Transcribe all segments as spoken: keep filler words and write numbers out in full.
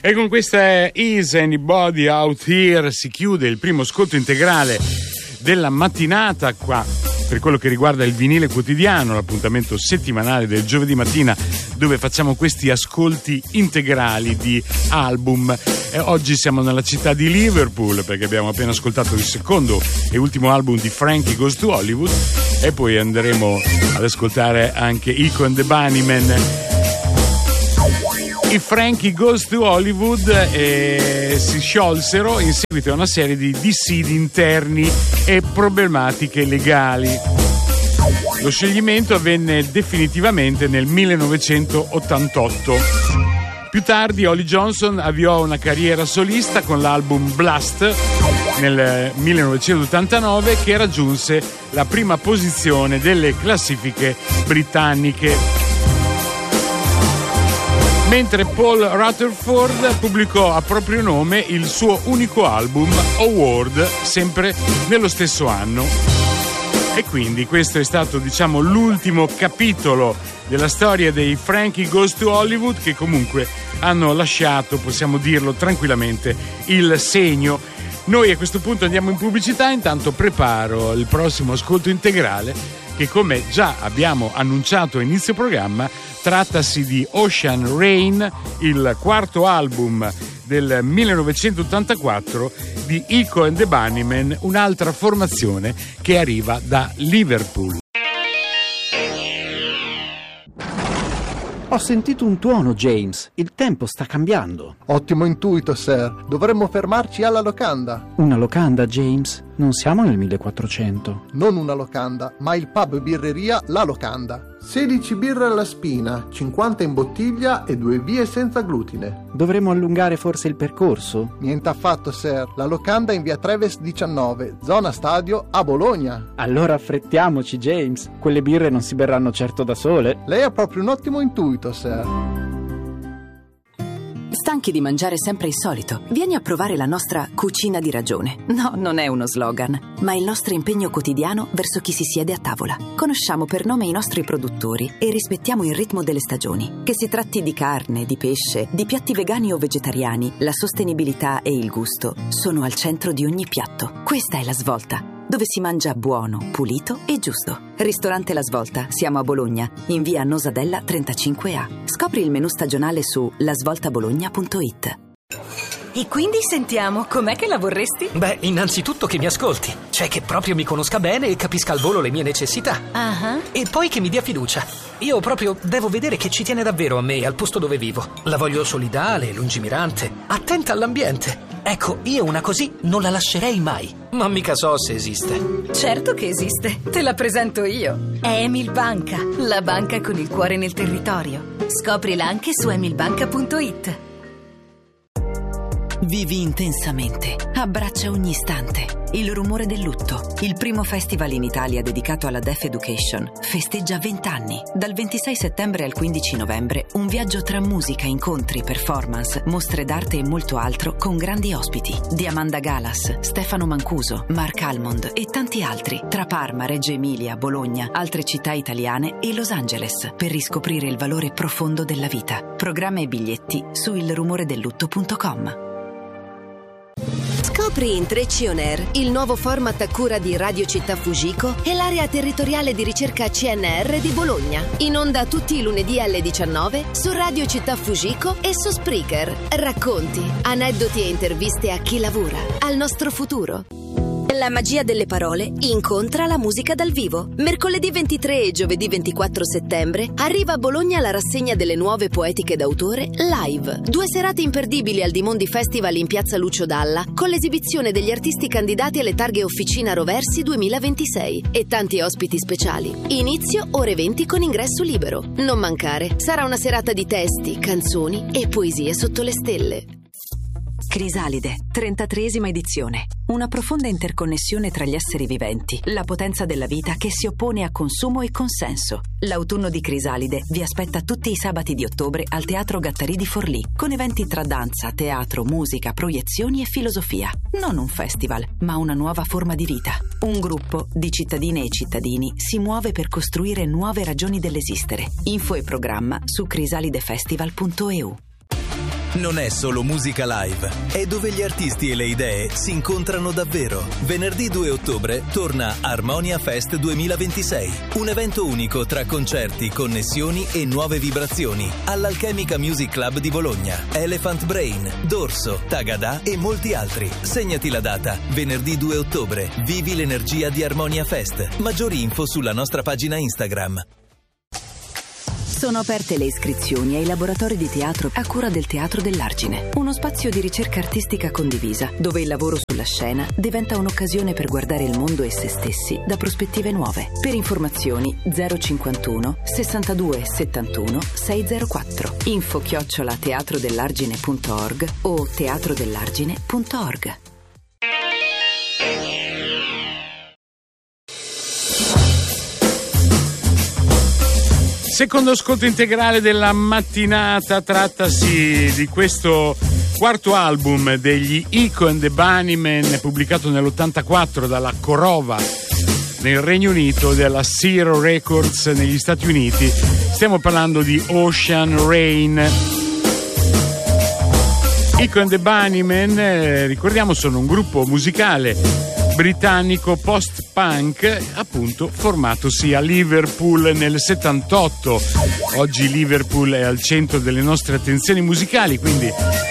E con questa Is Anybody Out Here si chiude il primo ascolto integrale della mattinata qua per quello che riguarda il vinile quotidiano, l'appuntamento settimanale del giovedì mattina dove facciamo questi ascolti integrali di album. E oggi siamo nella città di Liverpool perché abbiamo appena ascoltato il secondo e ultimo album di Frankie Goes to Hollywood e poi andremo ad ascoltare anche Echo and the Bunnymen. I Frankie Goes to Hollywood eh, si sciolsero in seguito a una serie di dissidi interni e problematiche legali. Lo scioglimento avvenne definitivamente nel millenovecentottantotto. Più tardi Holly Johnson avviò una carriera solista con l'album Blast nel millenovecentottantanove che raggiunse la prima posizione delle classifiche britanniche. Mentre Paul Rutherford pubblicò a proprio nome il suo unico album, Award, sempre nello stesso anno. E quindi questo è stato, diciamo, l'ultimo capitolo della storia dei Frankie Goes to Hollywood, che comunque hanno lasciato, possiamo dirlo tranquillamente, il segno. Noi a questo punto andiamo in pubblicità, intanto preparo il prossimo ascolto integrale che, come già abbiamo annunciato a inizio programma, trattasi di Ocean Rain, il quarto album del millenovecentottantaquattro di Echo and the Bunnymen, un'altra formazione che arriva da Liverpool. Ho sentito un tuono, James. Il tempo sta cambiando. Ottimo intuito, sir. Dovremmo fermarci alla locanda. Una locanda, James? Non siamo nel millequattrocento. Non una locanda, ma il pub birreria La Locanda. sedici birre alla spina, cinquanta in bottiglia e due vie senza glutine. Dovremmo allungare forse il percorso? Niente affatto, sir. La Locanda in via Treves diciannove, zona stadio a Bologna. Allora affrettiamoci, James. Quelle birre non si berranno certo da sole. Lei ha proprio un ottimo intuito, sir. Stanchi di mangiare sempre il solito? Vieni a provare la nostra cucina di ragione. No, non è uno slogan, ma il nostro impegno quotidiano verso chi si siede a tavola. Conosciamo per nome i nostri produttori e rispettiamo il ritmo delle stagioni. Che si tratti di carne, di pesce, di piatti vegani o vegetariani, la sostenibilità e il gusto sono al centro di ogni piatto. Questa è La Svolta, dove si mangia buono, pulito e giusto. Ristorante La Svolta, siamo a Bologna, in via Nosadella trentacinque A. Scopri il menù stagionale su la svolta bologna punto it. E quindi sentiamo, com'è che la vorresti? Beh, innanzitutto che mi ascolti, cioè che proprio mi conosca bene e capisca al volo le mie necessità. Uh-huh. E poi che mi dia fiducia. Io proprio devo vedere che ci tiene davvero a me, al posto dove vivo. La voglio solidale, lungimirante, attenta all'ambiente. Ecco, io una così non la lascerei mai. Ma mica so se esiste. Certo che esiste, te la presento io. È Emil Banca, la banca con il cuore nel territorio. Scoprila anche su emilbanca punto it. Vivi intensamente, abbraccia ogni istante. Il rumore del lutto, il primo festival in Italia dedicato alla Deaf Education, festeggia vent'anni. Dal ventisei settembre al quindici novembre, un viaggio tra musica, incontri, performance, mostre d'arte e molto altro con grandi ospiti. Di Amanda Galas, Stefano Mancuso, Mark Almond e tanti altri, tra Parma, Reggio Emilia, Bologna, altre città italiane e Los Angeles, per riscoprire il valore profondo della vita. Programma e biglietti su il rumore del lutto punto com. Scopri in tre C On Air il nuovo format a cura di Radio Città Fujiko e l'area territoriale di ricerca C N R di Bologna. In onda tutti i lunedì alle diciannove su Radio Città Fujiko e su Spreaker. Racconti, aneddoti e interviste a chi lavora, al nostro futuro. La magia delle parole incontra la musica dal vivo. Mercoledì ventitré e giovedì ventiquattro settembre arriva a Bologna la rassegna delle nuove poetiche d'autore live. Due serate imperdibili al Dimondi Festival in piazza Lucio Dalla con l'esibizione degli artisti candidati alle targhe Officina Roversi duemilaventisei e tanti ospiti speciali. Inizio ore venti con ingresso libero. Non mancare, sarà una serata di testi, canzoni e poesie sotto le stelle. Crisalide, trentatreesima edizione. Una profonda interconnessione tra gli esseri viventi, la potenza della vita che si oppone a consumo e consenso. L'autunno di Crisalide vi aspetta tutti i sabati di ottobre al Teatro Gattari di Forlì, con eventi tra danza, teatro, musica, proiezioni e filosofia. Non un festival, ma una nuova forma di vita. Un gruppo di cittadine e cittadini si muove per costruire nuove ragioni dell'esistere. Info e programma su crisalidefestival punto e u. non è solo musica live, è dove gli artisti e le idee si incontrano davvero. Venerdì due ottobre torna Armonia Fest duemilaventisei, un evento unico tra concerti, connessioni e nuove vibrazioni all'Alchemica Music Club di Bologna. Elephant Brain, Dorso, Tagada e molti altri. Segnati la data, venerdì due ottobre. Vivi l'energia di Armonia Fest. Maggiori info sulla nostra pagina Instagram. Sono aperte le iscrizioni ai laboratori di teatro a cura del Teatro dell'Argine, uno spazio di ricerca artistica condivisa, dove il lavoro sulla scena diventa un'occasione per guardare il mondo e se stessi da prospettive nuove. Per informazioni zero cinquantuno sessantadue settantuno seicentoquattro, info chiocciola teatrodellargine punto org o teatrodellargine punto org. Secondo ascolto integrale della mattinata, trattasi di questo quarto album degli Echo and the Bunnymen, pubblicato nell'ottantaquattro dalla Korova nel Regno Unito, della Zero Records negli Stati Uniti. Stiamo parlando di Ocean Rain. Echo and the Bunnymen, eh, ricordiamo, sono un gruppo musicale britannico post-punk, appunto formatosi a Liverpool nel settantotto. Oggi Liverpool è al centro delle nostre attenzioni musicali, quindi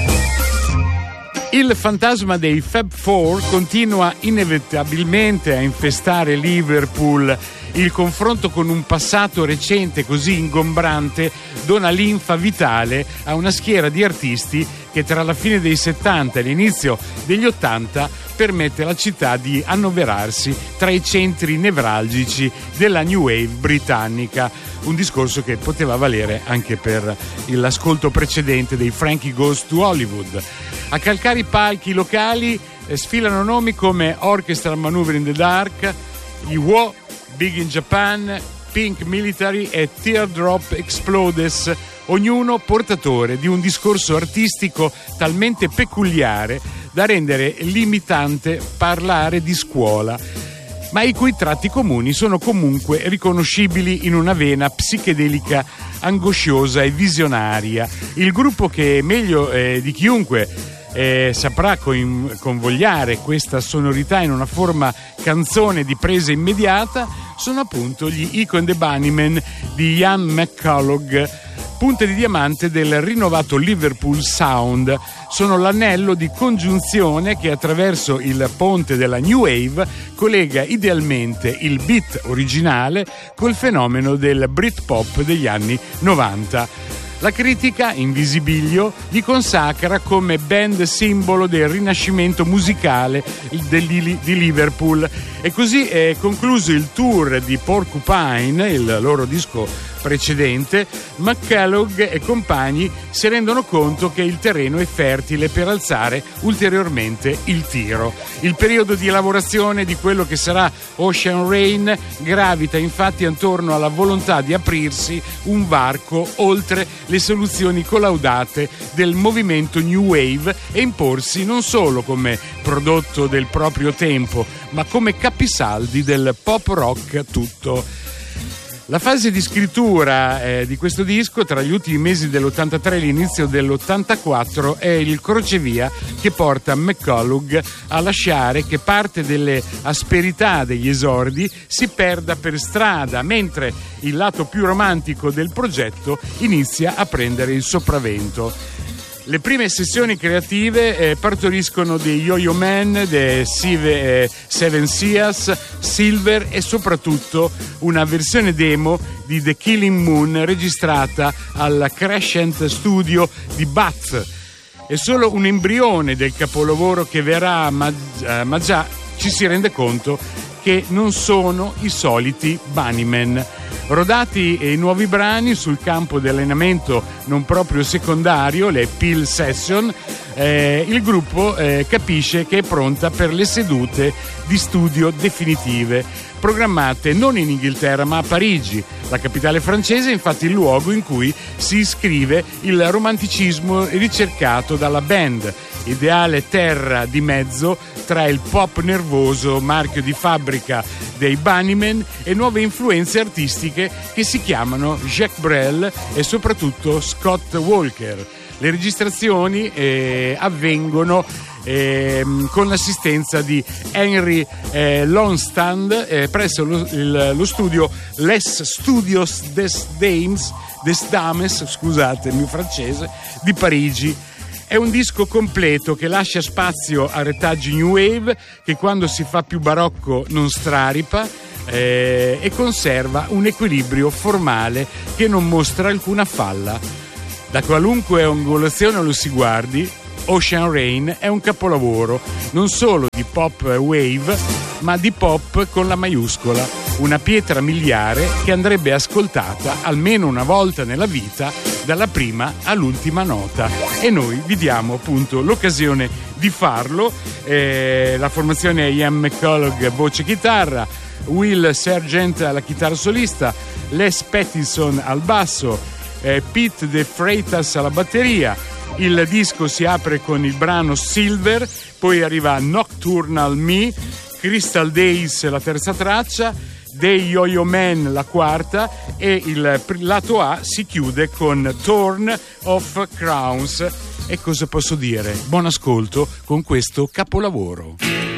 il fantasma dei Fab Four continua inevitabilmente a infestare Liverpool. Il confronto con un passato recente così ingombrante dona linfa vitale a una schiera di artisti che tra la fine dei settanta e l'inizio degli ottanta permette alla città di annoverarsi tra i centri nevralgici della New Wave britannica, un discorso che poteva valere anche per l'ascolto precedente dei Frankie Goes to Hollywood. A calcare i palchi locali eh, sfilano nomi come Orchestra Maneuver in the Dark, i Wo, Big in Japan, Pink Military e Teardrop Explodes, ognuno portatore di un discorso artistico talmente peculiare da rendere limitante parlare di scuola, ma i cui tratti comuni sono comunque riconoscibili in una vena psichedelica angosciosa e visionaria. Il gruppo che meglio eh, di chiunque eh, saprà con- convogliare questa sonorità in una forma canzone di presa immediata sono appunto gli Echo and the Bunnymen di Ian McCulloch, punte di diamante del rinnovato Liverpool Sound. Sono l'anello di congiunzione che attraverso il ponte della New Wave collega idealmente il beat originale col fenomeno del Britpop degli anni novanta. La critica, in visibilio, li consacra come band simbolo del rinascimento musicale di Liverpool. E così è concluso il tour di Porcupine, il loro disco precedente. McCulloch e compagni si rendono conto che il terreno è fertile per alzare ulteriormente il tiro. Il periodo di lavorazione di quello che sarà Ocean Rain gravita infatti attorno alla volontà di aprirsi un varco oltre le soluzioni collaudate del movimento New Wave e imporsi non solo come prodotto del proprio tempo, ma come capisaldi del pop rock tutto. La fase di scrittura eh, di questo disco tra gli ultimi mesi dell'ottantatré e l'inizio dell'ottantaquattro è il crocevia che porta McCulloch a lasciare che parte delle asperità degli esordi si perda per strada, mentre il lato più romantico del progetto inizia a prendere il sopravvento. Le prime sessioni creative eh, partoriscono dei Yo-Yo Man, dei Sive, eh, Seven Seas, Silver e soprattutto una versione demo di The Killing Moon registrata al Crescent Studio di Bath. È solo un embrione del capolavoro che verrà, ma, eh, ma già ci si rende conto che non sono i soliti Bunnymen. Rodati i nuovi brani sul campo di allenamento non proprio secondario, le Peel Session, eh, il gruppo eh, capisce che è pronta per le sedute di studio definitive, programmate non in Inghilterra ma a Parigi. La capitale francese è infatti il luogo in cui si iscrive il romanticismo ricercato dalla band, ideale terra di mezzo tra il pop nervoso, marchio di fabbrica dei Bunnymen, e nuove influenze artistiche che si chiamano Jacques Brel e soprattutto Scott Walker. Le registrazioni eh, avvengono eh, con l'assistenza di Henry eh, Lonstand eh, presso lo, il, lo studio Les Studios des Dames, des Dames, scusate il mio francese, di Parigi. È un disco completo che lascia spazio a retaggi new wave, che quando si fa più barocco non straripa eh, e conserva un equilibrio formale che non mostra alcuna falla. Da qualunque angolazione lo si guardi, Ocean Rain è un capolavoro non solo di pop wave, ma di pop con la maiuscola, una pietra miliare che andrebbe ascoltata almeno una volta nella vita, dalla prima all'ultima nota, e noi vi diamo appunto l'occasione di farlo. Eh, la formazione è Ian McCullough voce chitarra, Will Sargent alla chitarra solista, Les Pettison al basso, eh, Pete De Freitas alla batteria. Il disco si apre con il brano Silver, poi arriva Nocturnal Me, Crystal Days la terza traccia, Day Yo-Yo Man la quarta, e il lato A si chiude con Torn of Crowns. E cosa posso dire? Buon ascolto con questo capolavoro.